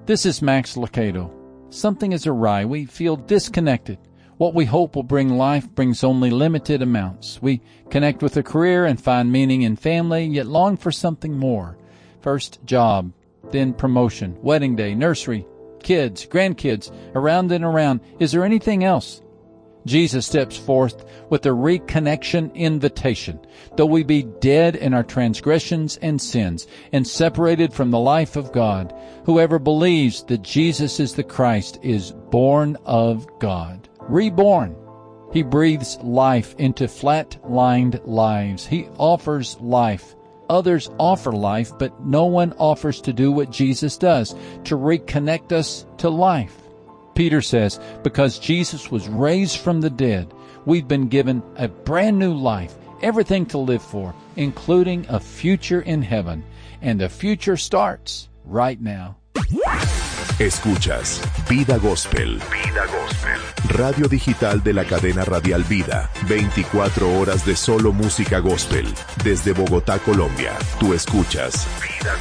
This is Max Lucado. Something is awry. We feel disconnected. What we hope will bring life brings only limited amounts. We connect with a career and find meaning in family, yet long for something more. First, job, then promotion, wedding day, nursery, kids, grandkids, around and around. Is there anything else? Jesus steps forth with a reconnection invitation. Though we be dead in our transgressions and sins and separated from the life of God, whoever believes that Jesus is the Christ is born of God, reborn. He breathes life into flat-lined lives. He offers life. Others offer life, but no one offers to do what Jesus does, to reconnect us to life. Peter says, because Jesus was raised from the dead, we've been given a brand new life, everything to live for, including a future in heaven. And the future starts right now. Escuchas Vida Gospel. Vida Gospel. Radio digital de la cadena radial Vida. 24 horas de solo música gospel. Desde Bogotá, Colombia. Tú escuchas Vida